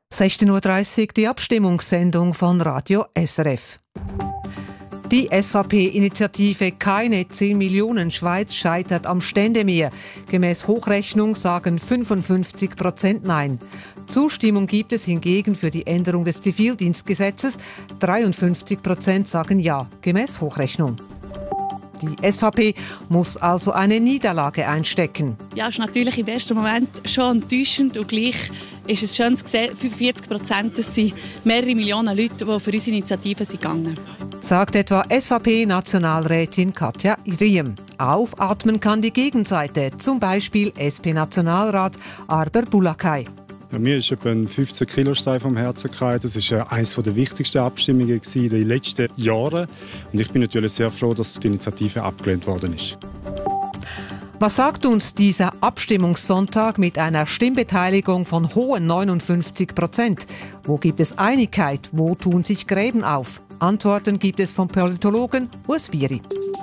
16:30 Uhr die Abstimmungssendung von Radio SRF. Die SVP-Initiative Keine 10 Millionen Schweiz scheitert am Ständemeer. Gemäß Hochrechnung sagen 55% Nein. Zustimmung gibt es hingegen für die Änderung des Zivildienstgesetzes. 53% sagen Ja, gemäß Hochrechnung. Die SVP muss also eine Niederlage einstecken. Ja, ist natürlich im ersten Moment schon enttäuschend und gleich ist es schön zu sehen, 45%, das sind mehrere Millionen Leute, die für unsere Initiative sind gegangen. Sagt etwa SVP-Nationalrätin Katja Riem. Aufatmen kann die Gegenseite, zum Beispiel SP-Nationalrat Arber Bulakai. Ja, mir ist etwa ein 15 Kilo Stein vom Herzen gefallen. Das war eines der wichtigsten Abstimmungen in den letzten Jahren. Und ich bin natürlich sehr froh, dass die Initiative abgelehnt worden ist. Was sagt uns dieser Abstimmungssonntag mit einer Stimmbeteiligung von hohen 59%? Wo gibt es Einigkeit? Wo tun sich Gräben auf? Antworten gibt es vom Politologen Urs Bieri.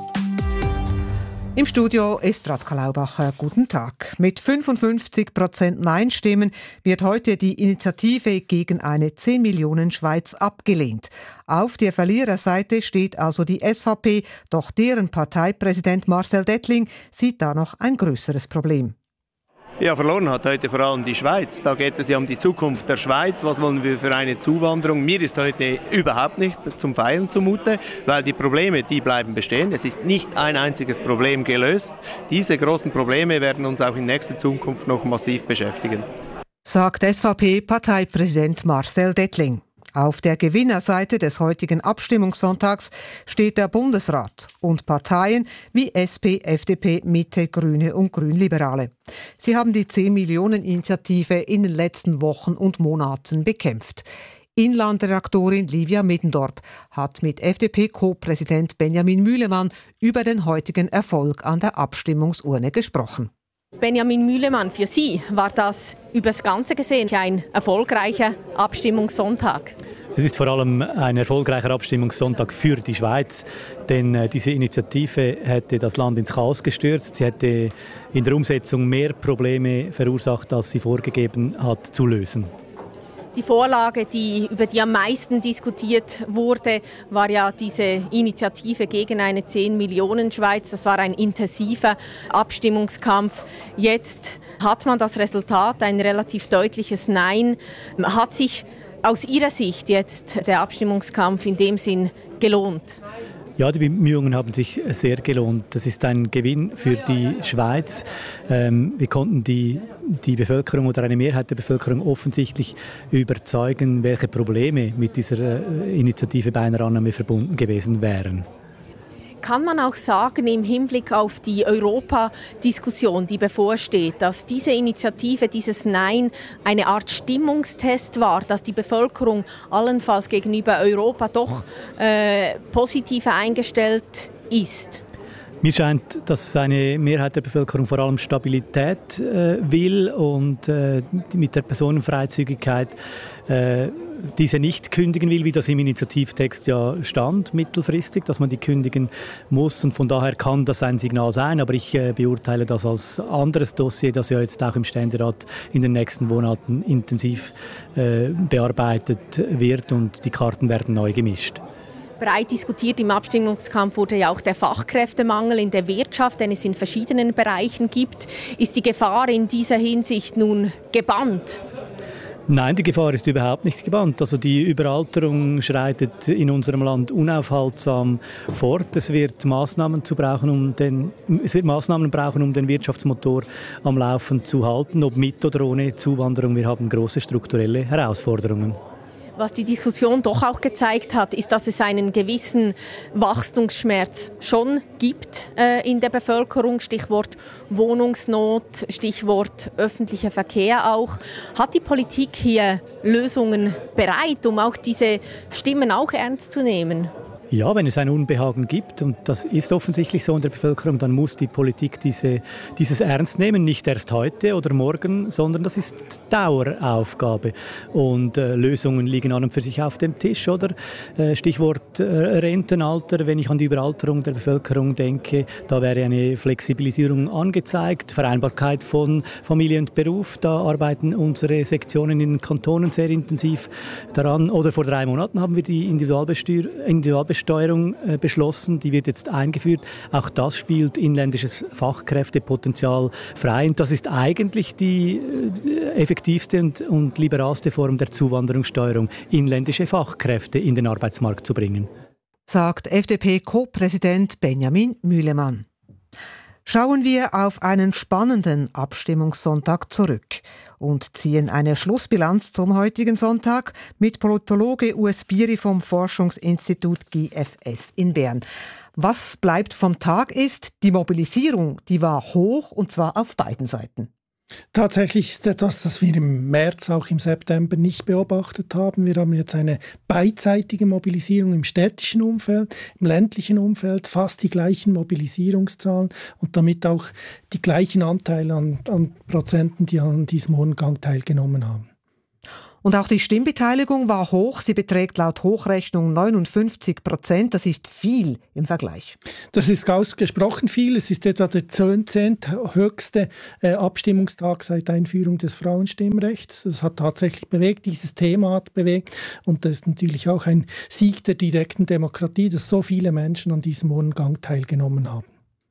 Im Studio ist Radka Laubacher. Guten Tag. Mit 55% Nein-Stimmen wird heute die Initiative gegen eine 10 Millionen Schweiz abgelehnt. Auf der Verliererseite steht also die SVP, doch deren Parteipräsident Marcel Dettling sieht da noch ein größeres Problem. Ja, verloren hat heute vor allem die Schweiz. Da geht es ja um die Zukunft der Schweiz. Was wollen wir für eine Zuwanderung? Mir ist heute überhaupt nicht zum Feiern zumute, weil die Probleme, die bleiben bestehen. Es ist nicht ein einziges Problem gelöst. Diese großen Probleme werden uns auch in nächster Zukunft noch massiv beschäftigen. Sagt SVP-Parteipräsident Marcel Dettling. Auf der Gewinnerseite des heutigen Abstimmungssonntags steht der Bundesrat und Parteien wie SP, FDP, Mitte, Grüne und Grünliberale. Sie haben die 10-Millionen-Initiative in den letzten Wochen und Monaten bekämpft. Inlandredaktorin Livia Middendorp hat mit FDP-Co-Präsident Benjamin Mühlemann über den heutigen Erfolg an der Abstimmungsurne gesprochen. Benjamin Mühlemann, für Sie war das übers Ganze gesehen ein erfolgreicher Abstimmungssonntag? Es ist vor allem ein erfolgreicher Abstimmungssonntag für die Schweiz, denn diese Initiative hätte das Land ins Chaos gestürzt. Sie hätte in der Umsetzung mehr Probleme verursacht, als sie vorgegeben hat zu lösen. Die Vorlage, über die am meisten diskutiert wurde, war ja diese Initiative gegen eine 10 Millionen Schweiz. Das war ein intensiver Abstimmungskampf. Jetzt hat man das Resultat, ein relativ deutliches Nein. Hat sich aus Ihrer Sicht jetzt der Abstimmungskampf in dem Sinn gelohnt? Ja, die Bemühungen haben sich sehr gelohnt. Das ist ein Gewinn für die Schweiz. Wir konnten die Bevölkerung oder eine Mehrheit der Bevölkerung offensichtlich überzeugen, welche Probleme mit dieser Initiative bei einer Annahme verbunden gewesen wären. Kann man auch sagen, im Hinblick auf die Europa-Diskussion, die bevorsteht, dass diese Initiative, dieses Nein, eine Art Stimmungstest war, dass die Bevölkerung allenfalls gegenüber Europa doch positiver eingestellt ist? Mir scheint, dass eine Mehrheit der Bevölkerung vor allem Stabilität will und mit der Personenfreizügigkeit diese nicht kündigen will, wie das im Initiativtext ja stand, mittelfristig, dass man die kündigen muss. Und von daher kann das ein Signal sein. Aber ich beurteile das als anderes Dossier, das ja jetzt auch im Ständerat in den nächsten Monaten intensiv bearbeitet wird und die Karten werden neu gemischt. Breit diskutiert im Abstimmungskampf wurde ja auch der Fachkräftemangel in der Wirtschaft, den es in verschiedenen Bereichen gibt. Ist die Gefahr in dieser Hinsicht nun gebannt? Nein, die Gefahr ist überhaupt nicht gebannt. Also die Überalterung schreitet in unserem Land unaufhaltsam fort. Es wird Maßnahmen brauchen, um den Wirtschaftsmotor am Laufen zu halten, ob mit oder ohne Zuwanderung. Wir haben große strukturelle Herausforderungen. Was die Diskussion doch auch gezeigt hat, ist, dass es einen gewissen Wachstumsschmerz schon gibt in der Bevölkerung. Stichwort Wohnungsnot, Stichwort öffentlicher Verkehr auch. Hat die Politik hier Lösungen bereit, um auch diese Stimmen auch ernst zu nehmen? Ja, wenn es ein Unbehagen gibt, und das ist offensichtlich so in der Bevölkerung, dann muss die Politik dieses ernst nehmen. Nicht erst heute oder morgen, sondern das ist Daueraufgabe. Und Lösungen liegen an und für sich auf dem Tisch, oder? Stichwort Rentenalter, wenn ich an die Überalterung der Bevölkerung denke, da wäre eine Flexibilisierung angezeigt. Vereinbarkeit von Familie und Beruf, da arbeiten unsere Sektionen in den Kantonen sehr intensiv daran. Oder vor 3 Monaten haben wir die Individualbesteuerung beschlossen, die wird jetzt eingeführt. Auch das spielt inländisches Fachkräftepotenzial frei. Und das ist eigentlich die effektivste und liberalste Form der Zuwanderungssteuerung, inländische Fachkräfte in den Arbeitsmarkt zu bringen. Sagt FDP-Co-Präsident Benjamin Mühlemann. Schauen wir auf einen spannenden Abstimmungssonntag zurück und ziehen eine Schlussbilanz zum heutigen Sonntag mit Politologe Urs Bieri vom Forschungsinstitut GFS in Bern. Was bleibt vom Tag ist, die Mobilisierung, die war hoch und zwar auf beiden Seiten. Tatsächlich ist etwas, das wir im März, auch im September nicht beobachtet haben. Wir haben jetzt eine beidseitige Mobilisierung im städtischen Umfeld, im ländlichen Umfeld, fast die gleichen Mobilisierungszahlen und damit auch die gleichen Anteile an Prozenten, die an diesem Urnengang teilgenommen haben. Und auch die Stimmbeteiligung war hoch. Sie beträgt laut Hochrechnung 59%. Das ist viel im Vergleich. Das ist ausgesprochen viel. Es ist etwa der 10. höchste Abstimmungstag seit Einführung des Frauenstimmrechts. Das hat tatsächlich bewegt. Dieses Thema hat bewegt. Und das ist natürlich auch ein Sieg der direkten Demokratie, dass so viele Menschen an diesem Urnengang teilgenommen haben.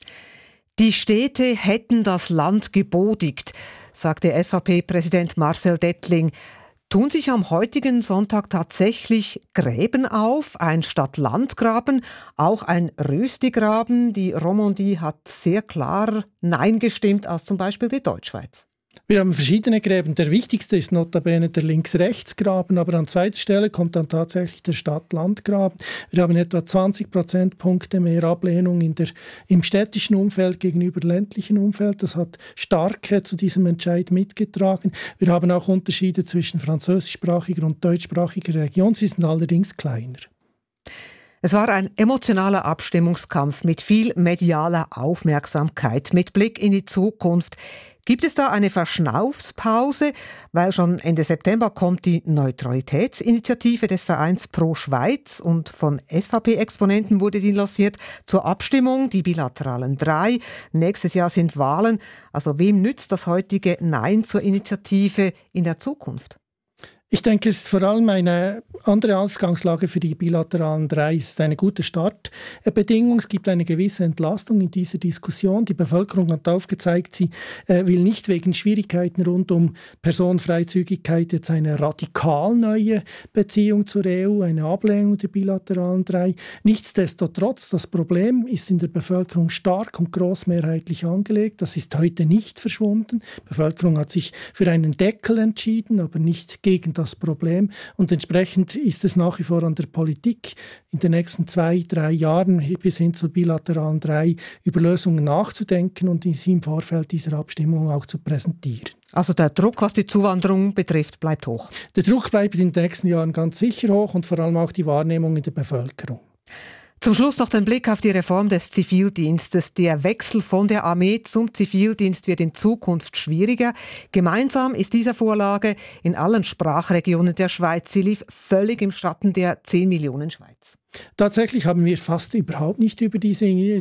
Die Städte hätten das Land gebodigt, sagte SVP-Präsident Marcel Dettling. Tun sich am heutigen Sonntag tatsächlich Gräben auf, ein Stadt-Land-Graben, auch ein Rösti-Graben? Die Romandie hat sehr klar Nein gestimmt, als zum Beispiel die Deutschschweiz. Wir haben verschiedene Gräben. Der wichtigste ist notabene der Links-Rechts-Graben, aber an zweiter Stelle kommt dann tatsächlich der Stadt-Land-Graben. Wir haben etwa 20 Prozentpunkte mehr Ablehnung im städtischen Umfeld gegenüber ländlichen Umfeld. Das hat stark zu diesem Entscheid mitgetragen. Wir haben auch Unterschiede zwischen französischsprachiger und deutschsprachiger Region. Sie sind allerdings kleiner. Es war ein emotionaler Abstimmungskampf mit viel medialer Aufmerksamkeit, mit Blick in die Zukunft. Gibt es da eine Verschnaufspause? Weil schon Ende September kommt die Neutralitätsinitiative des Vereins Pro Schweiz und von SVP-Exponenten wurde die lanciert zur Abstimmung, die bilateralen 3. Nächstes Jahr sind Wahlen. Also wem nützt das heutige Nein zur Initiative in der Zukunft? Ich denke, es ist vor allem eine andere Ausgangslage für die bilateralen 3. Es ist eine gute Startbedingung. Es gibt eine gewisse Entlastung in dieser Diskussion. Die Bevölkerung hat aufgezeigt, sie will nicht wegen Schwierigkeiten rund um Personenfreizügigkeit jetzt eine radikal neue Beziehung zur EU, eine Ablehnung der bilateralen 3. Nichtsdestotrotz, das Problem ist in der Bevölkerung stark und grossmehrheitlich angelegt. Das ist heute nicht verschwunden. Die Bevölkerung hat sich für einen Deckel entschieden, aber nicht gegen das Problem. Und entsprechend ist es nach wie vor an der Politik, in den nächsten 2-3 Jahren bis hin zur bilateralen 3 über Lösungen nachzudenken und sie im Vorfeld dieser Abstimmung auch zu präsentieren. Also der Druck, was die Zuwanderung betrifft, bleibt hoch? Der Druck bleibt in den nächsten Jahren ganz sicher hoch und vor allem auch die Wahrnehmung in der Bevölkerung. Zum Schluss noch den Blick auf die Reform des Zivildienstes. Der Wechsel von der Armee zum Zivildienst wird in Zukunft schwieriger. Gemeinsam ist diese Vorlage in allen Sprachregionen der Schweiz. Sie lief völlig im Schatten der 10 Millionen Schweiz. Tatsächlich haben wir fast überhaupt nicht über die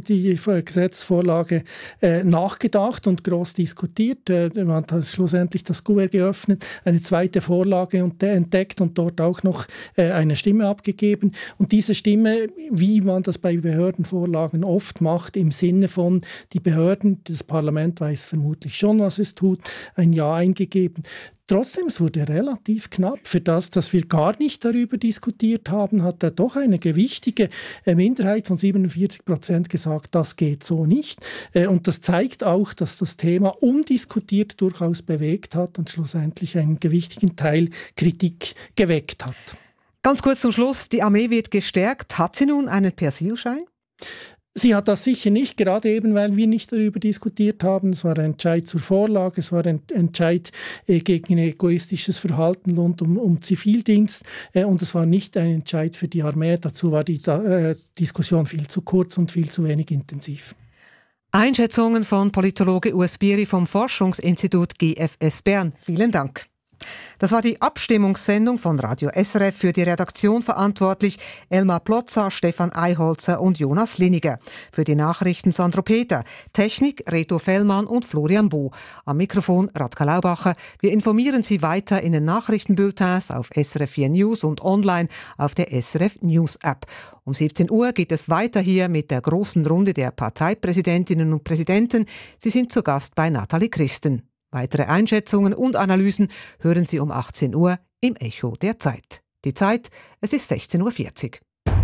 Gesetzesvorlage nachgedacht und groß diskutiert. Man hat schlussendlich das Kuvert geöffnet, eine zweite Vorlage entdeckt und dort auch noch eine Stimme abgegeben. Und diese Stimme, wie man das bei Behördenvorlagen oft macht, im Sinne von die Behörden, das Parlament weiß vermutlich schon, was es tut, ein Ja eingegeben. Trotzdem, es wurde relativ knapp. Für das, dass wir gar nicht darüber diskutiert haben, hat doch eine gewichtige Minderheit von 47% gesagt, das geht so nicht. Und das zeigt auch, dass das Thema undiskutiert durchaus bewegt hat und schlussendlich einen gewichtigen Teil Kritik geweckt hat. Ganz kurz zum Schluss, die Armee wird gestärkt. Hat sie nun einen Persilschein? Sie hat das sicher nicht, gerade eben, weil wir nicht darüber diskutiert haben. Es war ein Entscheid zur Vorlage, es war ein Entscheid gegen egoistisches Verhalten rund um Zivildienst und es war nicht ein Entscheid für die Armee. Dazu war die Diskussion viel zu kurz und viel zu wenig intensiv. Einschätzungen von Politologe Urs Bieri vom Forschungsinstitut GFS Bern. Vielen Dank. Das war die Abstimmungssendung von Radio SRF, für die Redaktion verantwortlich Elmar Plotza, Stefan Eiholzer und Jonas Liniger. Für die Nachrichten Sandro Peter, Technik Reto Fellmann und Florian Bo. Am Mikrofon Radka Laubacher. Wir informieren Sie weiter in den Nachrichtenbulletins auf SRF 4 News und online auf der SRF News App. Um 17 Uhr geht es weiter hier mit der großen Runde der Parteipräsidentinnen und Präsidenten. Sie sind zu Gast bei Nathalie Christen. Weitere Einschätzungen und Analysen hören Sie um 18 Uhr im Echo der Zeit. Die Zeit, es ist 16.40 Uhr.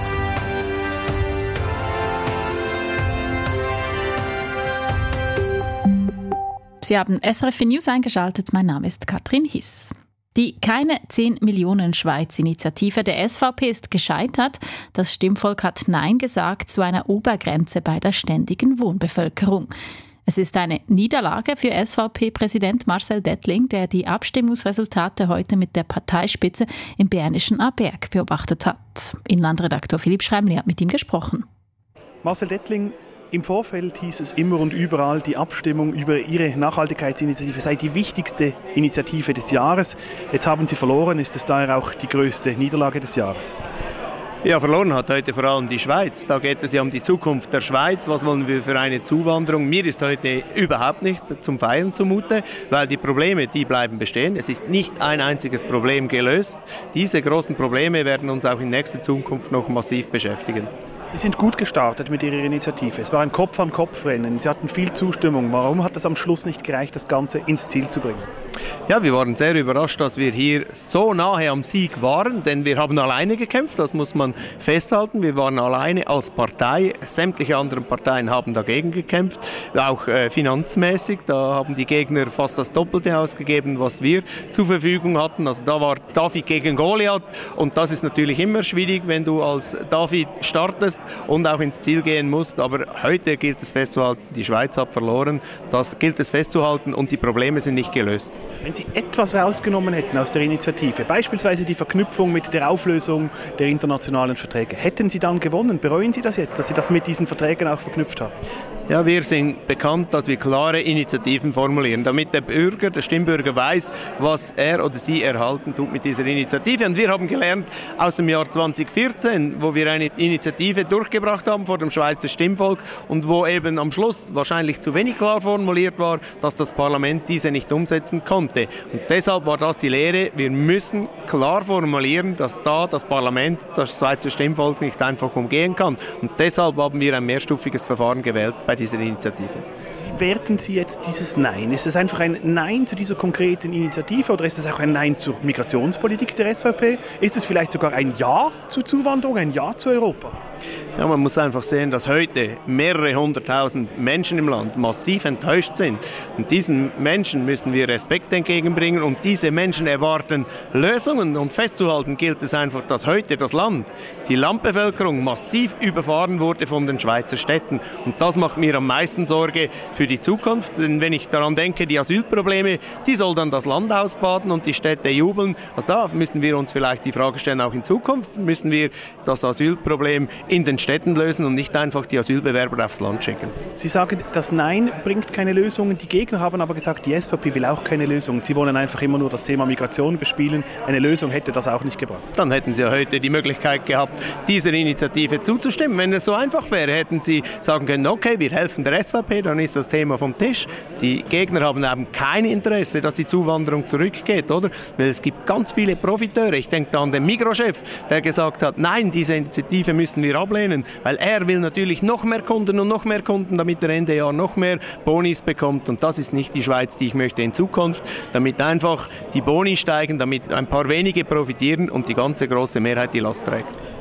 Sie haben SRF News eingeschaltet. Mein Name ist Katrin Hiss. Die Keine 10 Millionen Schweiz-Initiative der SVP ist gescheitert. Das Stimmvolk hat Nein gesagt zu einer Obergrenze bei der ständigen Wohnbevölkerung. Es ist eine Niederlage für SVP-Präsident Marcel Dettling, der die Abstimmungsresultate heute mit der Parteispitze im bernischen Aarberg beobachtet hat. Inlandredaktor Philipp Schreimli hat mit ihm gesprochen. Marcel Dettling, im Vorfeld hieß es immer und überall, die Abstimmung über Ihre Nachhaltigkeitsinitiative sei die wichtigste Initiative des Jahres. Jetzt haben Sie verloren. Ist es daher auch die größte Niederlage des Jahres? Ja, verloren hat heute vor allem die Schweiz. Da geht es ja um die Zukunft der Schweiz. Was wollen wir für eine Zuwanderung? Mir ist heute überhaupt nicht zum Feiern zumute, weil die Probleme, die bleiben bestehen. Es ist nicht ein einziges Problem gelöst. Diese großen Probleme werden uns auch in nächster Zukunft noch massiv beschäftigen. Sie sind gut gestartet mit Ihrer Initiative. Es war ein Kopf-an-Kopf-Rennen. Sie hatten viel Zustimmung. Warum hat es am Schluss nicht gereicht, das Ganze ins Ziel zu bringen? Ja, wir waren sehr überrascht, dass wir hier so nahe am Sieg waren, denn wir haben alleine gekämpft, das muss man festhalten. Wir waren alleine als Partei, sämtliche anderen Parteien haben dagegen gekämpft, auch finanzmäßig. Da haben die Gegner fast das Doppelte ausgegeben, was wir zur Verfügung hatten. Also da war David gegen Goliath und das ist natürlich immer schwierig, wenn du als David startest und auch ins Ziel gehen musst. Aber heute gilt es festzuhalten, die Schweiz hat verloren, das gilt es festzuhalten und die Probleme sind nicht gelöst. Wenn Sie etwas rausgenommen hätten aus der Initiative, beispielsweise die Verknüpfung mit der Auflösung der internationalen Verträge, hätten Sie dann gewonnen? Bereuen Sie das jetzt, dass Sie das mit diesen Verträgen auch verknüpft haben? Ja, wir sind bekannt, dass wir klare Initiativen formulieren, damit der Bürger, der Stimmbürger weiß, was er oder sie erhalten tut mit dieser Initiative. Und wir haben gelernt aus dem Jahr 2014, wo wir eine Initiative durchgebracht haben vor dem Schweizer Stimmvolk und wo eben am Schluss wahrscheinlich zu wenig klar formuliert war, dass das Parlament diese nicht umsetzen konnte. Und deshalb war das die Lehre, wir müssen klar formulieren, dass da das Parlament, das Schweizer Stimmvolk nicht einfach umgehen kann. Und deshalb haben wir ein mehrstufiges Verfahren gewählt bei dieser Initiative. Wie werten Sie jetzt dieses Nein? Ist es einfach ein Nein zu dieser konkreten Initiative oder ist es auch ein Nein zur Migrationspolitik der SVP? Ist es vielleicht sogar ein Ja zur Zuwanderung, ein Ja zu Europa? Ja, man muss einfach sehen, dass heute mehrere hunderttausend Menschen im Land massiv enttäuscht sind. Und diesen Menschen müssen wir Respekt entgegenbringen und diese Menschen erwarten Lösungen. Und festzuhalten gilt es einfach, dass heute das Land, die Landbevölkerung massiv überfahren wurde von den Schweizer Städten. Und das macht mir am meisten Sorge für die Zukunft. Denn wenn ich daran denke, die Asylprobleme, die soll dann das Land ausbaden und die Städte jubeln. Also da müssen wir uns vielleicht die Frage stellen, auch in Zukunft müssen wir das Asylproblem in den Städten lösen und nicht einfach die Asylbewerber aufs Land schicken. Sie sagen, das Nein bringt keine Lösungen. Die Gegner haben aber gesagt, die SVP will auch keine Lösungen. Sie wollen einfach immer nur das Thema Migration bespielen. Eine Lösung hätte das auch nicht gebracht. Dann hätten Sie heute die Möglichkeit gehabt, dieser Initiative zuzustimmen. Wenn es so einfach wäre, hätten Sie sagen können, okay, wir helfen der SVP, dann ist das Thema vom Tisch. Die Gegner haben kein Interesse, dass die Zuwanderung zurückgeht, oder? Weil es gibt ganz viele Profiteure. Ich denke da an den Migros-Chef, der gesagt hat, nein, diese Initiative müssen wir ablehnen, weil er will natürlich noch mehr Kunden und noch mehr Kunden, damit er Ende Jahr noch mehr Bonis bekommt. Und das ist nicht die Schweiz, die ich möchte in Zukunft, damit einfach die Boni steigen, damit ein paar wenige profitieren und die ganze große Mehrheit die Last trägt.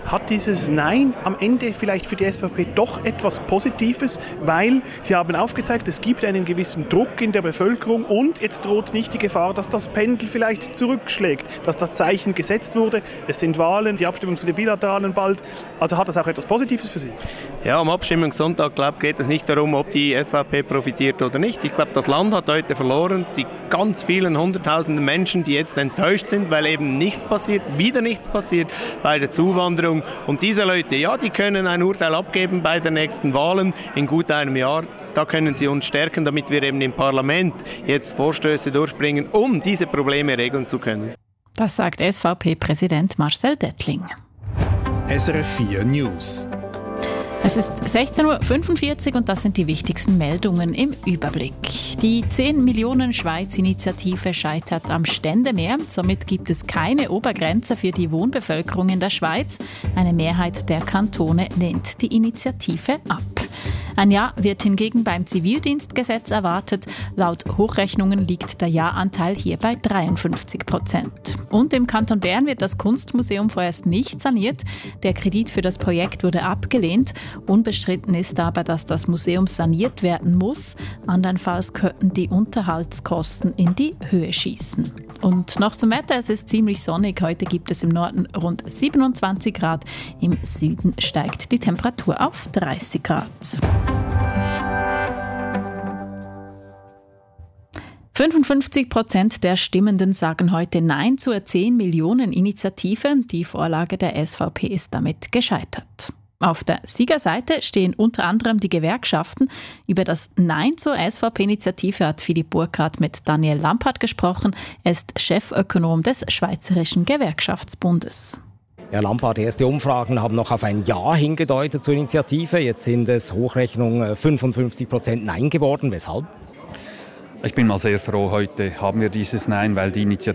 Hat dieses Nein am Ende vielleicht für die SVP doch etwas Positives, weil sie haben aufgezeigt, es gibt einen gewissen Druck in der Bevölkerung und jetzt droht nicht die Gefahr, dass das Pendel vielleicht zurückschlägt, dass das Zeichen gesetzt wurde. Es sind Wahlen, die Abstimmung zu den Bilateralen bald. Also hat das auch etwas Positives für Sie? Ja, am Abstimmungssonntag geht es nicht darum, ob die SVP profitiert oder nicht. Ich glaube, das Land hat heute verloren. Die ganz vielen hunderttausenden Menschen, die jetzt enttäuscht sind, weil eben nichts passiert, wieder nichts passiert bei der Zuwanderung. Und diese Leute, ja, die können ein Urteil abgeben bei den nächsten Wahlen in gut einem Jahr. Da können sie uns stärken, damit wir eben im Parlament jetzt Vorstöße durchbringen, um diese Probleme regeln zu können. Das sagt SVP-Präsident Marcel Dettling. SRF 4 News. Es ist 16.45 Uhr und das sind die wichtigsten Meldungen im Überblick. Die 10 Millionen Schweiz-Initiative scheitert am Ständemeer. Somit gibt es keine Obergrenze für die Wohnbevölkerung in der Schweiz. Eine Mehrheit der Kantone lehnt die Initiative ab. Ein Ja wird hingegen beim Zivildienstgesetz erwartet. Laut Hochrechnungen liegt der Ja-Anteil hier bei 53%. Und im Kanton Bern wird das Kunstmuseum vorerst nicht saniert. Der Kredit für das Projekt wurde abgelehnt. Unbestritten ist aber, dass das Museum saniert werden muss. Andernfalls könnten die Unterhaltskosten in die Höhe schießen. Und noch zum Wetter, es ist ziemlich sonnig. Heute gibt es im Norden rund 27 Grad. Im Süden steigt die Temperatur auf 30 Grad. 55% der Stimmenden sagen heute Nein zur 10-Millionen-Initiative. Die Vorlage der SVP ist damit gescheitert. Auf der Siegerseite stehen unter anderem die Gewerkschaften. Über das Nein zur SVP-Initiative hat Philipp Burkhardt mit Daniel Lampert gesprochen. Er ist Chefökonom des Schweizerischen Gewerkschaftsbundes. Herr Lampert, erste Umfragen haben noch auf ein Ja hingedeutet zur Initiative. Jetzt sind es Hochrechnung 55% Nein geworden. Weshalb? Ich bin mal sehr froh, heute haben wir dieses Nein, weil die Initiative